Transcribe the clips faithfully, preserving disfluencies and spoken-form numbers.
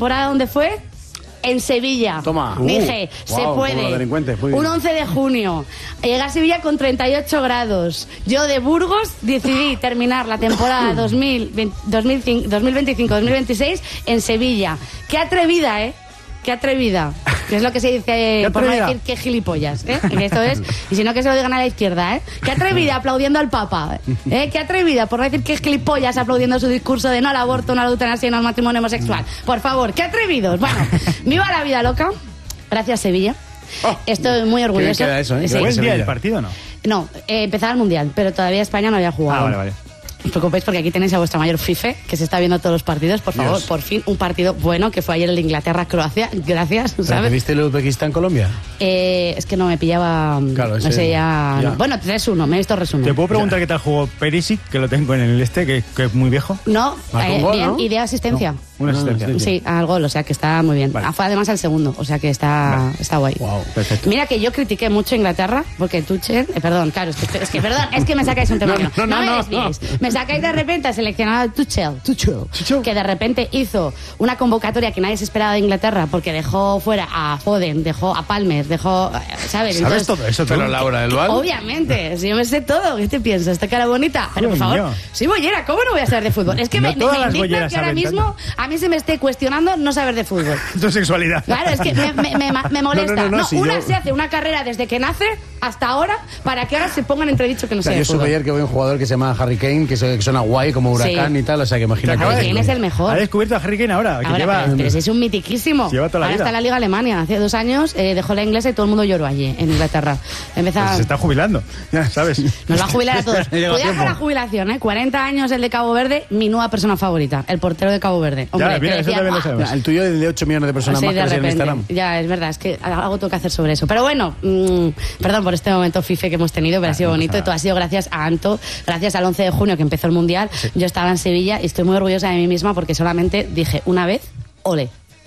temporada, ¿dónde fue? En Sevilla. Toma. Dije, Uh, se wow, puede. Un once de junio. Llegué a Sevilla con treinta y ocho grados. Yo de Burgos decidí terminar la temporada dos mil veinticinco dos mil veintiséis en Sevilla. Qué atrevida, ¿eh? Qué atrevida. Que es lo que se dice por no decir qué gilipollas, ¿eh? Que esto es, y si no que se lo digan a la izquierda, ¿eh? Qué atrevida aplaudiendo al Papa, ¿eh? Qué atrevida por no decir qué gilipollas aplaudiendo su discurso de no al aborto, no a la eutanasia, no al matrimonio homosexual. Por favor, qué atrevidos. Bueno, viva la vida loca. Gracias, Sevilla. Estoy muy orgullosa. Queda eso, ¿eh? Sí. ¿Buen día el partido o no? No, eh, empezaba el Mundial, pero todavía España no había jugado. Ah, vale, vale. No os preocupéis porque aquí tenéis a vuestra mayor fife, que se está viendo todos los partidos. Por favor, Dios. por fin un partido bueno, que fue ayer el de Inglaterra-Croacia. Gracias, ¿sabes? ¿Viste el Uzbekistán-Colombia? Eh, es que no me pillaba... Claro, no ese- sé, ya... ya. Bueno, tres uno, me he visto resumen. ¿Te puedo preguntar qué tal jugó Perisic, que lo tengo en el este, que, que es muy viejo? No, Marcó un eh, gol, bien, ¿no? y de asistencia. Una asistencia. sí. Sí, al gol, o sea que está muy bien. Vale. Ah, fue además el segundo, o sea que está, Vale. está guay. Wow. Perfecto. Mira que yo critiqué mucho a Inglaterra, porque Tuchel, eh, perdón, claro, es que, es que perdón, es que me sacáis un tema. No, No, no, no, me no, desviéis. Me sacáis de repente al seleccionado Tuchel, Tuchel. que de repente hizo una convocatoria que nadie se esperaba de Inglaterra, porque dejó fuera a Foden, dejó a Palmer, dejó, eh, ¿sabes? ¿Sabes Entonces, todo eso? Pero tú? Laura del Val. obviamente, si yo me sé todo, ¿qué te piensas? Esta cara bonita. Pero por favor, Coño. soy bollera, ¿cómo no voy a saber de fútbol? Es que No me, me, todas me las indigna bolleras que ahora saben mismo a mí se me esté cuestionando no saber de fútbol. Tu sexualidad. Claro, es que me, me, me, me molesta. No, no, no, no, No, si una yo- se hace una carrera desde que nace hasta ahora para que ahora se pongan entredicho que no O sea, sé de yo supe fútbol. ayer que veo un jugador que se llama Harry Kane, que, se- que suena guay como huracán Sí. y tal, o sea que imagínate. Acaba de- ¿Quién es el mejor? Ha descubierto a Harry Kane ahora, que Ahora, lleva... pero, pero si es un mitiquísimo. Lleva toda la Ahora vida. está en la Liga Alemania. Hace dos años eh, dejó la inglesa y todo el mundo lloró allí, en Inglaterra. Empieza... Pues se está jubilando, ya sabes. Nos va a jubilar a todos. Llega Cuidado tiempo. con la jubilación, ¿eh? cuarenta años el de Cabo Verde, mi nueva persona favorita, el portero de Cabo Verde. Hombre, Ya, mira, que eso decía, también lo "Buah". sabemos. Ya, el tuyo es de ocho millones de personas Sí, más que de ves en repente. Instagram. Ya, es verdad, es que algo tengo que hacer sobre eso. Pero bueno, mmm, perdón por este momento fife que hemos tenido, pero ha sido no bonito. pasa Y todo ha sido gracias a Anto, gracias al once de junio que empezó el Mundial. Yo estaba en Sevilla y estoy muy orgullosa de mí misma porque solamente dije una vez, ole.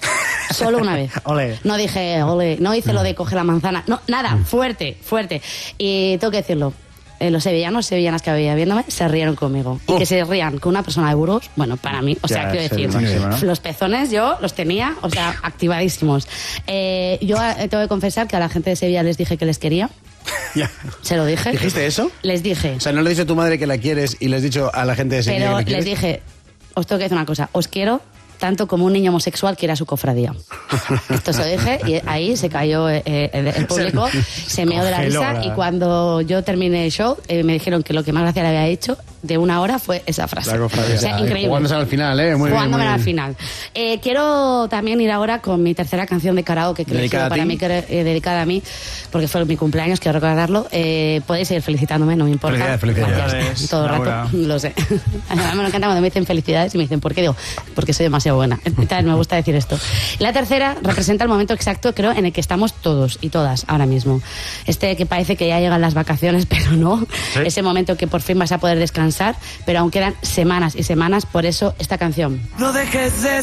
Solo una vez. Ole. No dije, ole, no hice lo de coger la manzana. No, nada, fuerte, fuerte. Y tengo que decirlo. eh, los sevillanos, sevillanas que había viéndome, se rieron conmigo. Y que se rían con una persona de Burgos, bueno, para mí, o sea, Ya, quiero es el decir, máximo, ¿no? los pezones yo los tenía, o sea, activadísimos. Eh, yo eh, tengo que confesar que a la gente de Sevilla les dije que les quería, Ya. se lo dije. ¿Dijiste eso? Les dije, O sea, no le has dicho a tu madre que la quieres y le has dicho a la gente de Sevilla pero que la les quieres. dije, os tengo que decir una cosa, os quiero tanto como un niño homosexual quiere a su cofradía. Esto se lo dije y ahí se cayó eh, eh, el, el público, se meó de la congeló risa la- y cuando yo terminé el show eh, me dijeron que lo que más gracia le había hecho de una hora fue esa frase. La cofradía. O sea, Ah, increíble. Jugándose al final, ¿eh? Muy bien, Jugándome muy al bien. final. Eh, quiero también ir ahora con mi tercera canción de karaoke que he ¿Dedicada elegido a para ti? mí, que, eh, dedicada a mí, porque fue mi cumpleaños, quiero recordarlo. Eh, podéis seguir felicitándome, no me importa. Felicidades, felicidades. Gracias. Felicidades, Todo el Laura. rato, lo sé. A mí me encanta cuando me dicen felicidades y me dicen, ¿por qué? Digo, porque soy demasiado buena. Entonces, me gusta decir esto. La tercera representa el momento exacto, creo, en el que estamos todos y todas ahora mismo. Este que parece que ya llegan las vacaciones, pero no. Sí. Ese momento que por fin vas a poder descansar, pero aún quedan semanas y semanas, por eso esta canción. No dejes de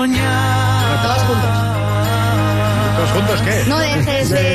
soñar. Todos juntos. ¿Todos juntos qué? No dejes de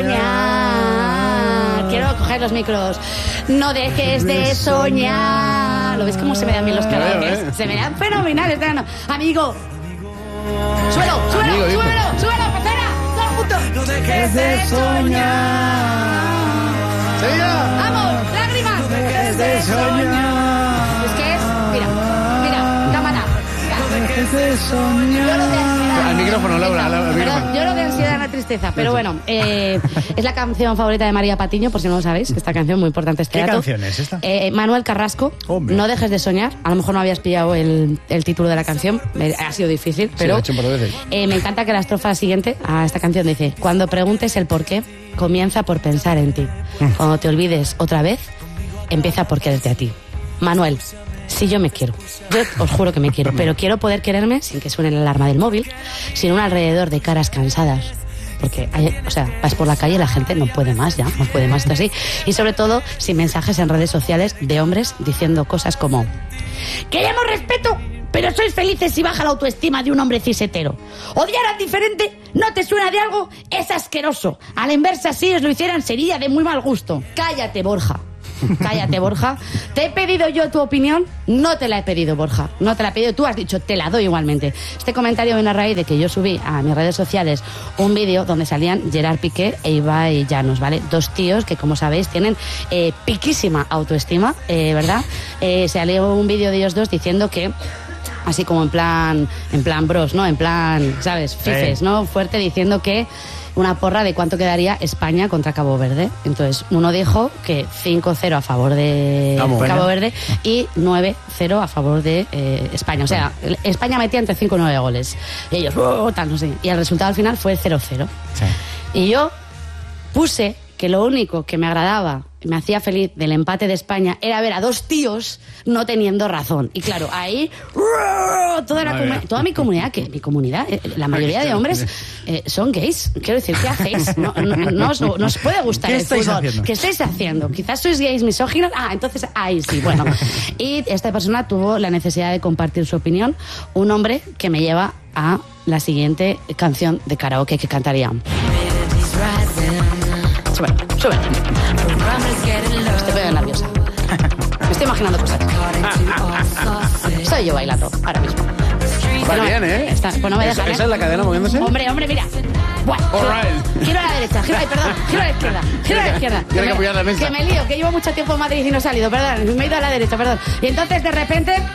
soñar. Quiero coger los micros. No dejes de soñar. ¿Lo ves cómo se me dan bien los karaokes? ¿eh? Se me dan fenomenales. Amigo, amigo. Súbelo, súbelo, Amigo, digo. súbelo, súbelo, pecera. Todos juntos. No dejes de soñar. ¡Sevilla! Vamos, lágrimas. No dejes de soñar. Es que es, mira, mira, cámara. No dejes de Lloro de soñar. ansiedad. Al micrófono, Laura, al Perdón, micrófono. lloro de ansiedad y la tristeza. Pero bueno, eh, es la canción favorita de María Patiño, por si no lo sabéis. Esta canción muy importante este ¿Qué dato. canción es esta? Eh, Manuel Carrasco, Hombre. No dejes de soñar. A lo mejor no habías pillado el, el título de la canción. Eh, Ha sido difícil, pero lo he hecho un par de veces. eh, me encanta que la estrofa siguiente a esta canción dice: cuando preguntes el por qué, comienza por pensar en ti. Cuando te olvides otra vez, empieza por quererte a ti. Manuel, si yo me quiero, yo os juro que me quiero, pero quiero poder quererme sin que suene la alarma del móvil, sin un alrededor de caras cansadas. Porque, hay- o sea, vas por la calle y la gente no puede más ya, no puede más esto así. Y sobre todo, sin mensajes en redes sociales de hombres diciendo cosas como: queremos respeto, pero sois felices si baja la autoestima de un hombre cisetero. Odiar al diferente no te suena de algo, es asqueroso. A la inversa, si os lo hicieran, sería de muy mal gusto. Cállate, Borja. Cállate, Borja. ¿Te he pedido yo tu opinión? No te la he pedido, Borja. No te la he pedido. Tú has dicho, te la doy igualmente. Este comentario viene a raíz de que yo subí a mis redes sociales un vídeo donde salían Gerard Piqué e Ibai Llanos, ¿vale? Dos tíos que, como sabéis, tienen eh, piquísima autoestima, eh, ¿verdad? Eh, salió un vídeo de ellos dos diciendo que, así como en plan, en plan bros, ¿no? En plan, ¿sabes? Fifes, ¿no? Fuerte, diciendo que una porra de cuánto quedaría España contra Cabo Verde. Entonces, uno dijo que cinco cero a favor de Vamos, Cabo bueno. Verde y nueve cero a favor de eh, España. O sea, España metía entre cinco y nueve goles. Y ellos, oh, tal, no sé. Y el resultado al final fue cero cero. Sí. Y yo puse que lo único que me agradaba, me hacía feliz del empate de España era ver a dos tíos no teniendo razón. Y claro, ahí toda, la Madre comu- mía. toda mi comunidad, que mi comunidad, eh, la mayoría de hombres eh, son gays. Quiero decir, ¿qué hacéis? No, no, no os, no os puede gustar ¿Qué el estáis fútbol. haciendo? ¿Qué estáis haciendo? Quizás sois gays misóginos. Ah, entonces ahí sí, bueno. Y esta persona tuvo la necesidad de compartir su opinión. Un hombre que me lleva a la siguiente canción de karaoke que cantaría. Súbelo, súbelo. Estoy poniendo nerviosa. Me estoy imaginando cosas. Soy yo bailando ahora mismo. Va No, bien, ¿eh? está- pues no me ¿Esa, dejan, ¿eh? esa es la cadena moviéndose? Hombre, hombre, mira. Buah, All giro- right. Giro a la derecha, giro, ay, perdón, giro a la izquierda, giro a la izquierda. Tiene que me- apoyar la mesa. Que me lío, que llevo mucho tiempo en Madrid y no he salido, perdón, me he ido a la derecha, perdón. Y entonces de repente